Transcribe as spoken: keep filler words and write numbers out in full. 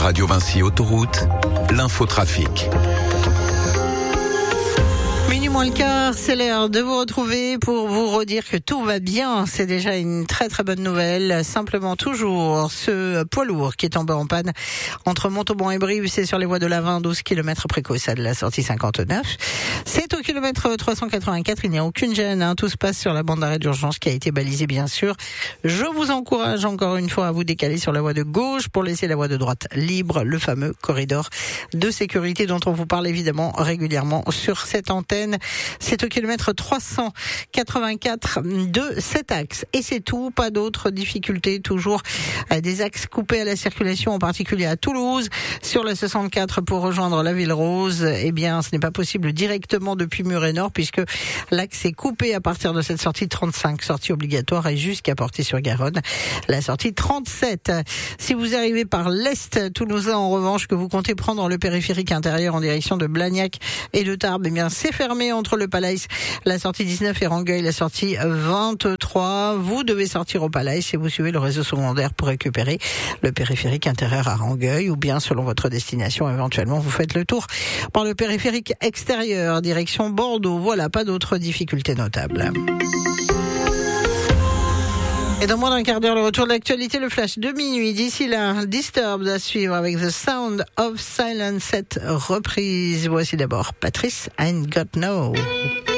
Radio Vinci Autoroute, l'infotrafic. Minuit moins le quart, c'est l'heure de vous retrouver pour vous redire que tout va bien. C'est déjà une très très bonne nouvelle. Simplement toujours ce poids lourd qui est tombé en panne entre Montauban et Brive, c'est sur les voies de la vingt, douze kilomètres après Caussade de la sortie cinquante-neuf. C'est au kilomètre trois cent quatre-vingt-quatre, il n'y a aucune gêne, hein. Tout se passe sur la bande d'arrêt d'urgence qui a été balisée bien sûr. Je vous encourage encore une fois à vous décaler sur la voie de gauche pour laisser la voie de droite libre, le fameux corridor de sécurité dont on vous parle évidemment régulièrement sur cette antenne. C'est au kilomètre trois cent quatre-vingt-quatre de cet axe. Et c'est tout, pas d'autres difficultés, toujours des axes coupés à la circulation, en particulier à Toulouse. Sur la soixante-quatre pour rejoindre la Ville Rose, eh bien, ce n'est pas possible directement depuis Muret-Nord puisque l'axe est coupé à partir de cette sortie trente-cinq, sortie obligatoire et jusqu'à Portée-sur-Garonne. La sortie trente-sept. Si vous arrivez par l'Est toulousain, en revanche, que vous comptez prendre le périphérique intérieur en direction de Blagnac et de Tarbes, eh bien, c'est fermé entre le Palais, la sortie dix-neuf et Rangueil, la sortie vingt-trois. Vous devez sortir au Palais et vous suivez le réseau secondaire pour récupérer le périphérique intérieur à Rangueil, ou bien selon votre destination, éventuellement vous faites le tour par le périphérique extérieur direction Bordeaux. Voilà, pas d'autres difficultés notables. Et dans moins d'un quart d'heure, le retour de l'actualité, le flash de minuit. D'ici là, Disturbed à suivre avec The Sound of Silence, cette reprise. Voici d'abord Patrice, I Ain't Got No.